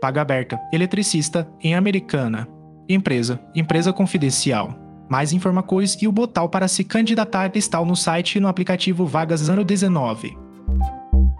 Vaga aberta, eletricista, em Americana. Empresa confidencial. Mais informações e o botão para se candidatar está no site e no aplicativo Vagas Ano 19.